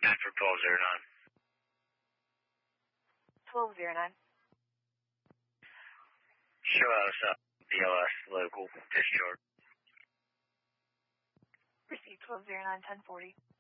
for 1209. 1209. Show us up, BLS local discharge. Received 1209, 1040.